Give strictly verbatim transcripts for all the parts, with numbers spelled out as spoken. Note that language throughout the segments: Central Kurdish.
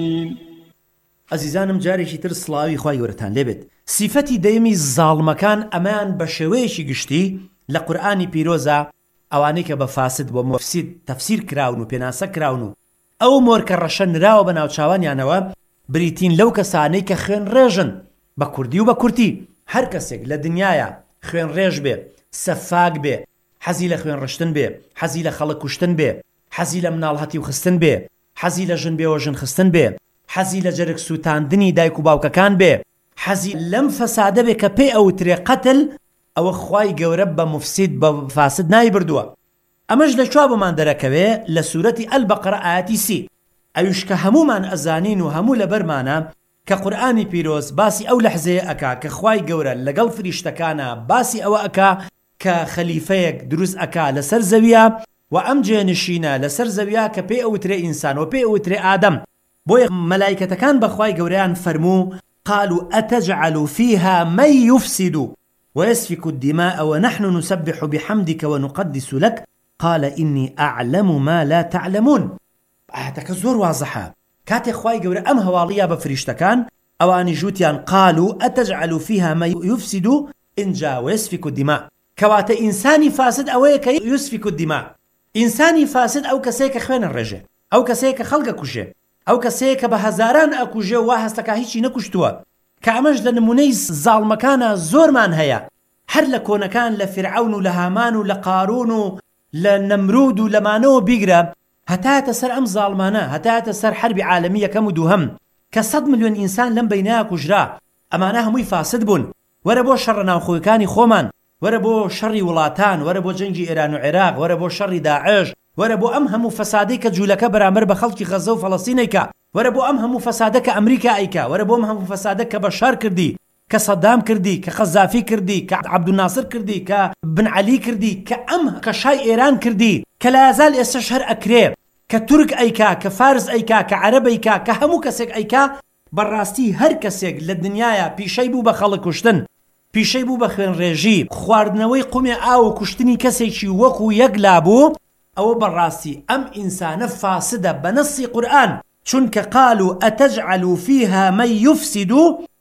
ئەزیزانم جارێکی تر سڵاوی خوای گەورەتان لێبێت. سیفەتی دەیەمی زاڵمەکان ئەمان بە شێوەیەکی گشتی لە قورئانی پیرۆزە ئەوانەی کە بە فاسد بۆ مفسید تەفسیر کراون و پێناسە کراون و ئەو مۆرکە ڕەشە نراوە بە ناوچاوانیانەوە بریتین لەو کەسانەی کە خوێن ڕێژن بە کوردی و بە کورتی. هەر کەسێک لە دنیاە خوێن ڕێژ بێ، سەفاک بێ، حەزی لە خوێن ڕشتن بێ، حەزی لە خەڵک کوشتن بێ، حەزی لە مناڵهەتی و خستن بێ، حەزی لە ژن بێەوە ژن خستن بێ، حەزی لە جەرگ سووتاندنی دایک و باوکەکان بێ، حەزی لەم فەسادە بێ کە پێی ئەوترێ قەتل، ئەوە خوای گەورە بە مفسید بە فاسد نای بردووە. ئەمەش لەکوێ بۆمان دەرەکەوێ لە سوورەتی ئەلبەقەرە ئایەتی سی. ئەویش کە هەمومان ئەزانین و هەموو لەبەرمانە کە قورئانی پیرۆز باسی ئەو لەحزەیە ئەکا کە خوای گەورە لەگەڵ فریشتەکانە باسی ئەوە ئەکا کە خەلیفەیەک دروست ئەکا لەسەر زەویە و ئەم جێنشینە لەسەر زەویە کە پێی ئەوترێ ئینسان و پێی ئەوترێ ئادەم. بۆیە مەلایکەتەکان بە خوای گەورەیان فەرموو قالوا أتجعل فيها من يفسد ويسفك الدماء ونحن نسبح بحمدك ونقدس لك قال إني أعلم ما لا تعلمون. ئاەتەکە زۆر وازەحە. کاتێک خوای گەورە ئەم هەواڵیە بە فریشتەکان ئەوانی ژووتیان قالوا أتجعل فيها من يفسد إنجا ويسفك الدماء، کەواتە ئینسانی فاسد ئەوەیە کە يسفك الدماء. ئینسانی فاسد ئەو کەسەیە کە خوێنە ڕێژێ، ئەو کەسەیە کە خەڵکە کوژێ، ئەو کەسەیە کە بە هەزاران ئەکوژێ و وا هەستەکە هیچی نەکوشتووە، کە ئەمەش لە نمونەی زاڵمەکانە زۆرمان هەیە. هەر لە کۆنەکان لە فرعون و لە هامان و لە قارون و لە نەمرود و لەمانەوە بیگرە هەتایەتە سەر ئەم زاڵمانە، هەتایەتە سەر حەربی عالەمی یەکەم و دووهەم کە سەد ملیۆن ئینسان لەم بەینایە کوژرا. ئەمانە هەمووی فاسد بوون. وەرە بۆ شەڕە ناوخۆیەکانی خۆمان، وەرە بۆ شەڕی وڵاتان، وەرە بۆ جەنگی ئێران و عێراق، وەرە بۆ شەڕی داعش، وەرە بۆ ئەم هەموو فەسادەی کە جوولەکە بەرامبەر بە خەڵکی غەزە و فەڵەستینەیکا، وەرە بۆ ئەم هەموو فەسادە کە ئەمریکا ئەیکا، وەرە بۆ ئەم هەموو فەسادە کە بەشار کردی، کە سەدام کردی، کە خەزافی کردی، کە عەبدولناسر کردی، کە بن عەلی کردی، کە ئەم کە شای ئێران کردی، کە لا یەزال ئێستاش هەر ئەکرێ، کە تورک ئەیکا، کە فارس ئەیکا، کە عەرەب ئەیکا، کە هەموو کەسێک ئەیکا. بەڕاستی هەر کەسێک لە دنیاە پیشەی بوو بە خەڵک کوشتن، پیشەی بوو بە خوێنڕێژی، خواردنەوەی قومێ ئاو و کوشتنی کەسێکی وەکو یەک لابوو، ئەوە بەڕاستی ئەم ئینسانە فاسدە بە نەسی قورئان. چونکە قالوا أتجعل فيها من يفسد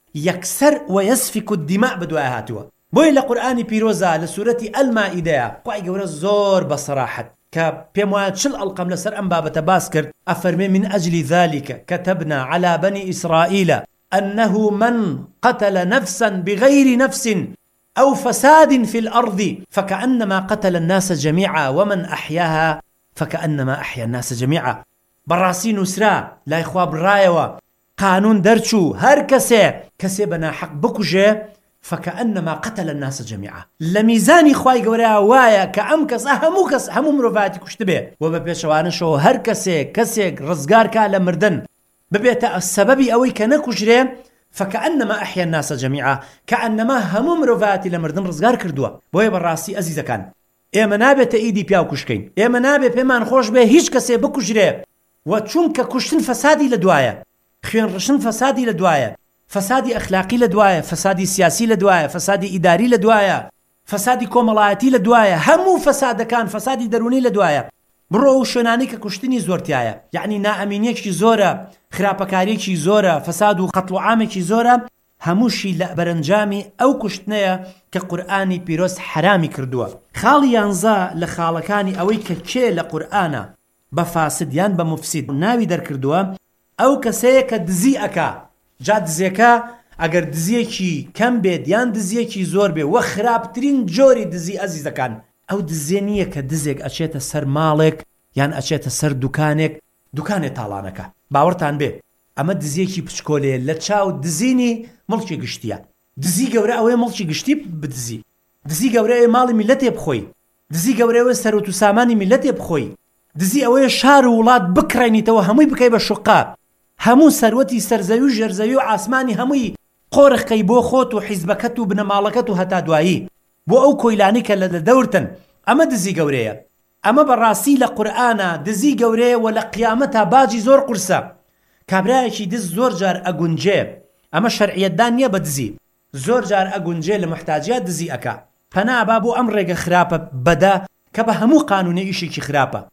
يكسر ويسفك الدماء بدوای هاتووە. بۆی لە قورئانی پیرۆزە لە سوورەتی ئەلمائیدەیە خوای گەورە زۆر بەسەراحەت کە پێم وایە چل ئەڵقەم لەسەر ئەم بابەتە باس کرد ئەفەرمێ من أجل ذلك كتبنا على بني إسرائيل أنه من قتل نفسا بغير نفس أو فساد في الأرض فكأنما قتل الناس جميعا ومن أحياها فكأنما أحيا الناس جميعا. بەڕاستی نووسرا لای خوا بڕایەوە قانون دەرچوو هەر کەسێ کەسێ بەناحەق بکوژێ فكأنما قتل الناس جميعا. لە میزانی خوای گەورەیە وایە کە ئەم کەس هەموو کەس هەموو مرۆڤایەتی کوشت بێ و بە پێشەوانەشەوە هەر کەسێک کەسێک ڕزگار کا لە مردن ببێتە سەبەبی ئەوەی کە نەکوژرێ فكأنما أحيا الناس جميعا، كأنما هەموو مرۆڤایەتی لە مردن ڕزگار کردووە. بۆیە بەڕاستی ئەزیزەکان ئێمە نابێتە ئیدی پیا و کوشکەین، ئێمە نابێت پێمان خۆش بێ هیچ کەسێ بکوژرێ، و چونکە کوشتن فەسادی لە دوایە، خوێن ڕشن فەسادی لە دوایە، فەسادی ئەخلاقی لە دوایە، فەسادی سیاسی لە دوایە، فەسادی ئیداری لە دوایە، فەسادی کۆمەڵایەتی لە دوایە، هەموو فەسادەکان فەسادی دەرونی لە دوایە. بڕۆ و شوێنانی کە کوشتنی زۆرتیایە، یعنی نائەمینیەکی زۆرە، خراپەکاریەکی زۆرە، فەساد و قەتڵ و عامێکی زۆرە، هەمووشی لە بەرەنجامی ئەو کوشتنەیە کە قورئانی پیرۆز حرامی کردووە. خاڵی یانزە لە خاڵەکانی ئەوەی کە کێ لە قورئانە بە فاسد یان بە مفسید ناوی دەرکردووە ئەو کەسەیە کە دزی ئەکا. جا دزیەکە ئەگەر دزیەکی کەم بێت یان دزیەکی زۆر بێ وە خراپترین جۆری دزی ئەزیزەکان ئەو دزیە نییە کە دزێک ئەچێتە سەر ماڵێک یان ئەچێتە سەر دوکانێک دوکانێ تاڵانەکە. باوەڕتان بێ ئەمە دزیەکی پچکۆلێ لە چاو دزینی مڵکی گشتیە. دزی گەورە ئەوەیە مڵکی گشتی بدزی، دزی گەورەیە ماڵی میلەتێ بخۆی، دزی گەورەیە سەرۆت و سامانی میلەتێ بخۆی، دزی ئەوەیە شار و وڵات بکڕێنیتەوە هەمووی بکەی بە شوقا، هەموو سەروەتی سەرزەوی و ژێرزەوی و ئاسمانی هەمووی قۆڕخەی بۆ خۆت و حیزبەکەت و بنەماڵەکەت و هەتا دوایی بۆ ئەو کۆیلانی کە لە دەورتن. ئەمە دزی گەورەیە. ئەمە بەڕاستی لە قورئانە دزی گەورەیە و لە قیامەتا باجی زۆر قورسە. کابرایەکی دز زۆر جار ئەگونجێ، ئەمە شەرعیەتدان نییە بە دزی، زۆر جار ئەگونجێ لە محتاجیات دزی ئەکا. پەنا با بۆ ئەم ڕێگە خراپە بەدە کە بە هەموو قانونی ئیشێکی خراپە.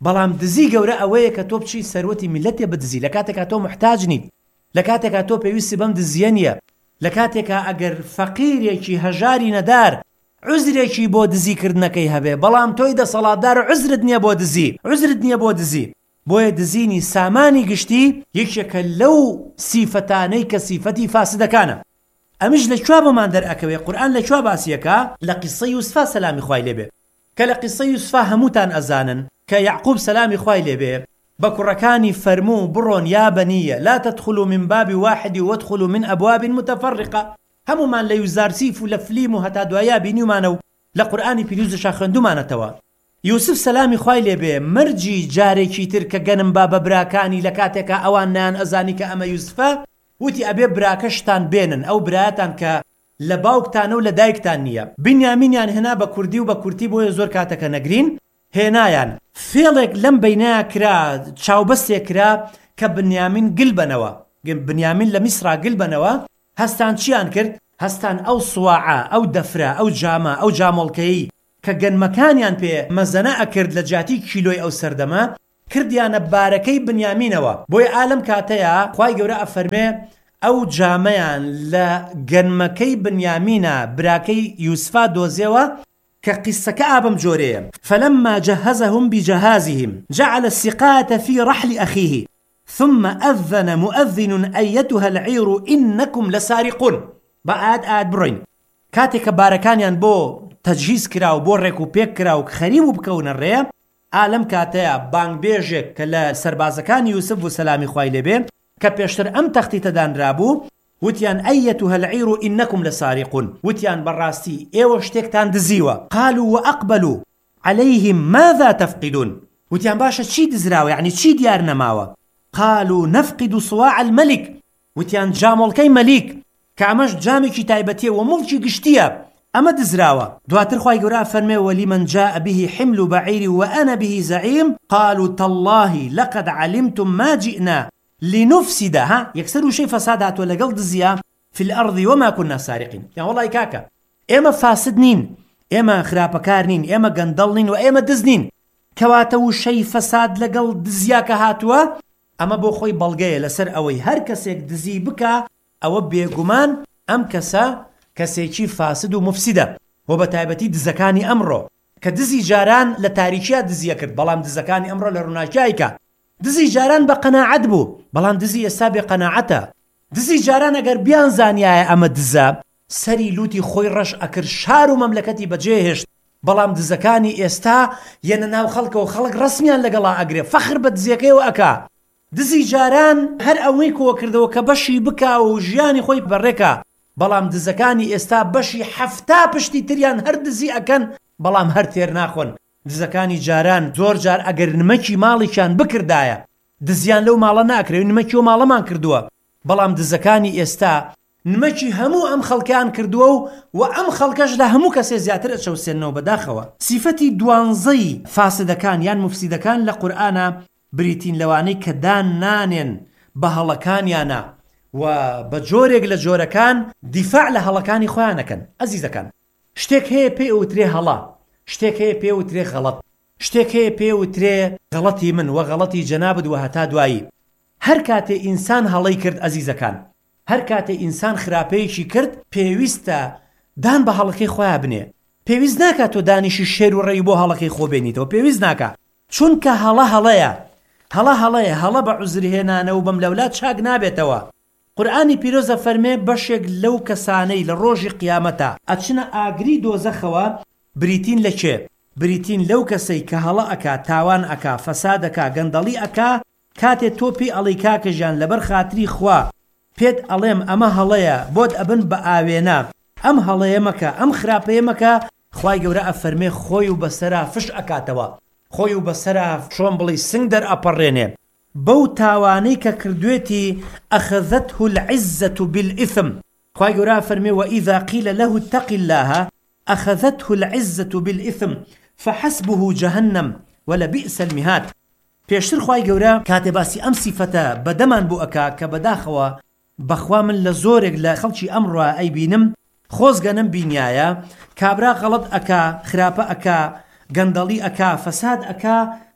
بەڵام دزی گەورە ئەوەیە کە تۆ بچی سەروەتی میلەتێ بدزی لە کاتێکا تۆ محتاج نیت، لە کاتێکا تۆ پێویستی بەم دزیە نیە، لە کاتێکا ئەگەر فەقیرێکی هەژاری نەدار عوزرێکی بۆ دزیکردنەکەی هەبێ، بەڵام تۆی دەسەڵاتدار عوزرت نییە بۆ دزی، عوزرت نییە بۆ دزی. بۆیە دزینی سامانی گشتی یەکێکە لەو سیفەتانەی کە سیفەتی فاسدەکانە. ئەمیش لەکوێ بۆمان دەرئەکەوێ؟ قورئان لەکوێ باسیەکە؟ لە قیسەی یوسفا سەلامی خوای لێبێ، کە لە قیسەی یوسفا هەمووتان ئەزانن کە یعقوب سەلامی خوای لێبێ بە کوڕەکانی فەرموو بڕۆن یا بەنیە لا تدخلوا من باب واحد وادخلوا من أبواب متفرقة. هەمومان لە یوزارسیف و لە فلیم و هەتا دوایە بینیومانە و لە قورئانی پیرۆزەشا خوێندومانەتەوە. یوسف سەلامی خوای لێبێ مەرجی جارێکی تر کە گەنم با بە براکانی لە کاتێکە ئەوان نیان ئەزانی کە ئەمە یوسفە، وتی ئەبێ براکەشتان بێنن، ئەو برایەتان کە لە باوکتانە و لە دایکتان نییە. بنیامینیان هێنا بە کوردی و بە کورتی بۆیە زۆر کاتەکە نەگرین، هێنایان فێڵێک لەم بەینەیە کرا، چاوبەستێک کرا کە بنیامین گل بنەوە. بنیامین لە میسرا گل بنەوە، هەستان چیان کرد؟ هەستان ئەو سواعە، ئەو دەفرە، ئەو جامە، ئەو جامۆڵکەیی کە گەنمەکانیان پێ مەزەنە ئەکرد لە جاتی کیلۆی ئەو سەردەمە، کردیانە بارەکەی بنیامینەوە. بۆی ئالم کاتەیە خوای گەورە ئەفەرمێ ئەو جامەیان لە گەنمەکەی بنیامینە براکەی یوسفا دۆزێەوە کە قیسەکە ئابم جۆرەیە. فلما جهزهم بجهازهم جعل السقاية في رحل أخيه ثم أذن مؤذن أيتها العير إنكم لسارقون. بەئات ئاات بڕۆین کاتێک کە بارەکانیان بۆ تەجهیز کرا و بۆ ڕێک و پێک کرا و خەریب و بکەونە ڕێ، ئالەم کاتەیە بانگبێژێک کە لە سەربازەکانی یوسف و سەلامی خوای لێبێ کە پێشتر ئەم تەختی تەدانرابوو، وتیان ئەیەتوها العیر ئینەکم لەسارقون، وتیان بەڕاستی ئێوە شتێکتان دزیوە. قالوا وأقبلوا عليهم ماذا تفقدون، وتیان باشە چی دزراوە، یعنی چی دیار نەماوە؟ قالوا نفقد صواع الملك، وتیان جامۆڵکەی مەلیک کە ئەمەش جامێکی تایبەتیە و مڵکی گشتیە، ئەمە دزراوە. دواتر خوای گەورە فەرمێ ولمن جاء به حمل بعير وأنا به زعيم قالوا تالله لقد علمتم ما جئنا لنفسد. ها يكسر شيء فساد هاتو لەگەڵ دزیە في الأرض وما كنا سارقين. يعني والله كاكا ئێمە فاسد نین، ئێمە خراپەکار نین، ئێمە گەندەڵ نین و ئێمە دز نین. کەواتە وشەی فەساد لەگەڵ دزیا کە هاتووە، ئەمە بۆ خۆی بەڵگەیە لەسەر ئەوەی هەر کەسێک دزی بکە ئەوە بێگومان ئەم کەسە کەسێکی فاسد و مفسیدە. و بە تایبەتی دزەکانی ئەمڕۆ کە دزی جاران لە تاریکیە دزیە کرد، بەڵام دزەکانی ئەمڕۆ لە ڕووناکیایکە. دزی جاران بە قەناعەت بوو، بەڵام دزی ئێستا بێ قەناعەتە. دزی جاران ئەگەر بیان زانیایە ئەمە دزە، سەری لوتی خۆی ڕەش ئەکرد، شار و مەملەکەتی بەجێهێشت. بەڵام دزەکانی ئێستا یەنە ناو خەڵکەوە خەڵک ڕسمیان لەگەڵا ئەگرێ، فەخر بە دزیەکەیەوە ئەکا. دزی جاران هەر ئەوەی کۆ کردەوە کە بەشی بکا و ژیانی خۆی بەڕێکە، بەڵام دزەکانی ئێستا بەشی حەفتا پشتی تریان هەر دزی ئەکەن، بەڵام هەر تێر ناخۆن. دزەکانی جاران زۆر جار ئەگەر نمەکی ماڵیشان بکردایە دزیان لەو ماڵە ناکرێت، نمەکی و ماڵەمان کردووە. بەڵام دزەکانی ئێستا نمەکی هەموو ئەم خەڵکیان کردووە و و ئەم خەڵکەش لە هەموو کەسێ زیاتر ئەچەوسێنەوە بەداخەوە. سیفەتی دوانزەی فاسدەکان یان مفسیدەکان لە قورئانە بریتین لەوانەی کە دان نانێن بە هەڵەکانیانە و بە جۆرێک لە جۆرەکان دیفاع لە هەڵەکانی خۆیانەکەن. ئەزیزەکان، شتێک هەیە پێ ئەوترێ هەڵە، شتێک هەیە پێ ئەوترێ غەڵەت، شتێک هەیە پێ ئەوترێ غەڵەتی من و غەڵەتی جەنابت و هەتا دوایی. هەر کاتێ ئینسان هەڵەی کرد ئەزیزەکان، هەر کاتێ ئینسان خراپەیەکی کرد، پێویستە دان بە هەڵەکەی خۆیان بنێ. پێویست ناکات تۆ دانیشی شێر و ڕێی بۆ هەڵەکەی خۆ بێنیتەوە، پێویست ناکات، چونکە هەڵە هەڵەیە، هەڵە هەڵەیە، هەڵە بە عوزرهێنانە و بەم لەولات چاک نابێتەوە. قورئانی پیرۆزە فەرمێ بەشێک لەو کەسانەی لە ڕۆژی قیامەتە ئەچنە ئاگری دۆزەخەوە بریتین لە کێ؟ بریتین لەو کەسەی کە هەڵە ئەکا، تاوان ئەکا، فەساد ئەکا، گەندەڵی ئەکا، کاتێ تۆ پێی ئەڵەی کاکەژیان لەبەر خاتری خوا پێت ئەڵێم ئەمە هەڵەیە بۆت ئەبن بە ئاوێنە، ئەم هەڵەیە مەکە، ئەم خراپەیە مەکە، خوای گەورە ئەفەرمێ خۆی و بەسەرا فش ئەکاتەوە، خۆی و بەسەرا چۆن بڵی سنگ دەرئەپەڕێنێ. بەو تاوانەی کە کردوێتی ئەخەذەته العزة بالإثم. خوای گەورە فەرمێ وإذا قيل له اتق الله أخذته العزة بالإثم فحسبه جهنم ولبئس المهاد. پێشتر خوای گەورە کاتێ باسی ئەم سیفەتە بەدەمان بۆ ئەکا کە بەداخەوە بەخوا من لە زۆرێک لە خەڵکی ئەمڕۆ ئەیبینم خۆزگەنم بینایە کابرا غەڵەت ئەکا، خراپە ئەکا، گەندەڵی ئەکا، فەساد ئەکا،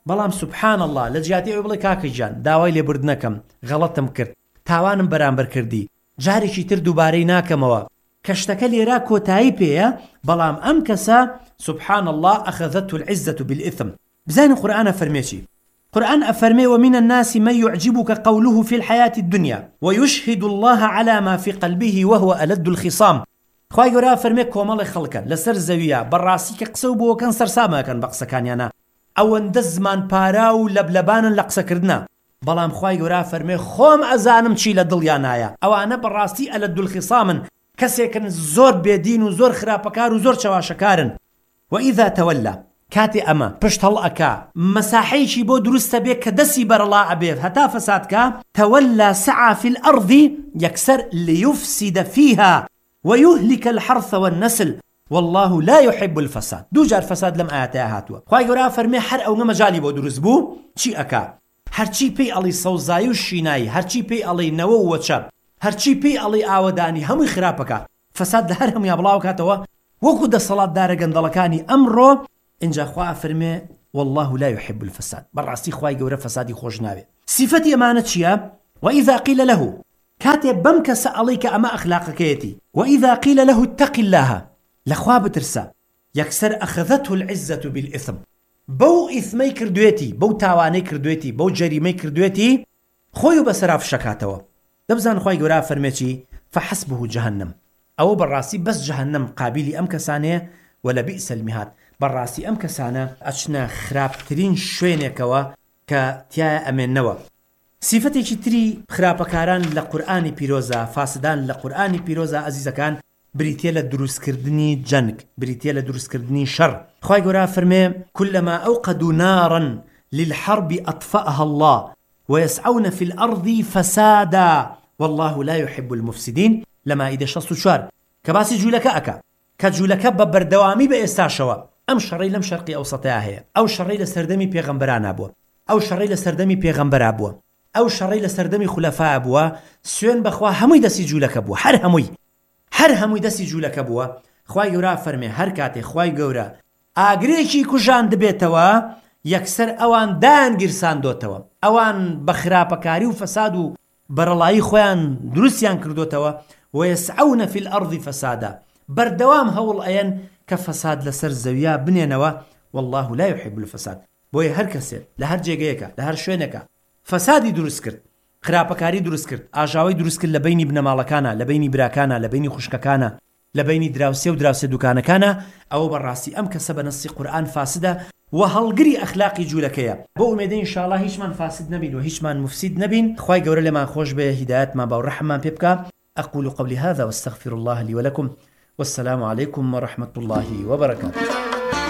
بەڵام سوبحان الله لە جیاتی ئەوێ بڵێ کاکە گیان داوای لێبوردنەکەم غەڵەتم کرد تاوانم بەرامبەر کردی جارێکی تر دووبارەی ناکەمەوە کە شتەکە لێرا کۆتایی پێیە بەڵام ئەم کەسە سبحان الله أخذته العزة بالإثم بزين القرآن أفرميشي قرآن أفرمي ومن الناس من يعجبك قوله في الحياة الدنيا ويشهد الله على ما في قلبه وهو ألد الخصام خواهي قرآن أفرمي كومالي خلقا لسر زوية براسي كقصوبه وكان سرساما كان بقصة كان يانا أو اندزمان باراو لبلبانا لقصة كردنا بەڵام خوای گەورە فەرمێ خۆم ئەزانم چی لە دڵیانایە ئەوانە بەڕاستی ئەلەد الخیصامن کەسێکن زۆر بێدین و زۆر خراپەکار و زۆر چاواشەکارن وئیذا تەوەلا کاتێ ئەمە پشت هەڵ ئەکا مەساحەیەکی بۆ دروستە بێ کە دەستی بەرەڵا ئەبێت هەتا فەسادکە تەوەلا سعى في الأرض يكسر ليفسد فيها ويهلك الحرث والنسل والله لا يحب الفساد دو جار فساد لم آياتها هاتوا خوای گەورە فەرمێ هەر ئەو مەجالی بۆ دروست بوو چی ئەکا هەرچی پێی ئەڵی سەوزایی و شینایی هەرچی پێی ئەڵی نەوە و وەچە هەرچی پێی ئەڵی ئاوەدانی هەمووی خراپەکە فەساد لە هەر هەموویا بڵاو کاتەوە وەکو دەسەڵاتدارە گەندەڵەکانی ئەمڕۆ اینجا خوا فەرمێ والله لا يحب الفساد بەڕاستی خوای گەورە فەسادی خۆش ناوێت سیفەتی ئەمانە چییە وإذا قيل له کاتێ بەم کەسە ئەڵی کە ئەمە ئەخلاقەکەیەتی وإذا قيل له اتق الله لەخوا بترسە یەکسەر أخذته العزة بالإثم بەو ئیثمەی کردوێتی بەو تاوانەی کردوێتی بەو جەریمەی کردوێتی خۆی و بەسەرا فشەکاتەوە دەبزان خوای گەورە فەرمێکی فحسبه جهنم ئەوە بەڕاستی بەس جەهەنەم قابلی ئەم کەسانەیە ولەبئس المهاد بەڕاستی ئەم کەسانە ئەچنە خراپترین شوێنێکەوە کە تایە ئەمێننەوە سیفەتێکی تری خراپەکاران لە قورئانی پیرۆزە فاسدان لە قورئانی پیرۆزە عەزیزەکان بریتیە لە دروستکردنی جەنگ بریتیە لە دروستکردنی شەڕ خوای گەورە فەرمێ كلما أوقدوا نارا للحرب أطفأها الله ويسعون في الأرض فسادا والله لا يحب المفسدين لما إذا شصوا شوار كباسي جولك أكا كجولك ببردوامي بإستاشوا أم شري لم شرقي أوسطها هي أو شري لسردمي بيغمبران أبوه أو شري لسردمي بيغمبر أبوه أو شري لسردمي خلفاء أبوه سوين بخوا هموي دسي جولك أبوه حر هموي هەر هەمووی دەستی جوولەکە بووە خوای گەورە فەرمێ هەر کاتێ خوای گەورە ئاگرێکی کوژان دەبێتەوە یەکسەر ئەوان دایان گیرساندۆتەوە ئەوان بە خراپەکاری و فەساد و بەرەڵایی خۆیان دروستیان کردوتەوە ويسعون في الأرض فسادا بەردەوام هەوڵ ئەیەن کە فەساد لەسەر زەویە بنێنەوە والله لا يحب الفساد بۆیە هەر کەسێ لە هەر جێگەیەکە لە هەر شوێنێکە فەسادی دروست کرد خراپەکاری دروست کرد ئاژاوی دروست کرد لە بینی بنەماڵەکانە لە بینی براکانە لە بینی خوشکەکانە لە بینی دراوسێ و دراوسێ دوکانەکانە ئەوە بەڕاستی ئەم کەسە بە نەسی قورئان فاسدە و هەڵگری ئەخلاقی جوولەکەیە بۆ ئومێدە ئینشاءالله هیچمان فاسد نەبین و هیچمان مفسید نەبین خوای گەورە لێمان خۆش بێ هیدایەتمان با و ڕەحممان پێ بکە أقول قولي هذا واستغفر الله لي ولكم والسلام عليكم ورحمة الله وبركاته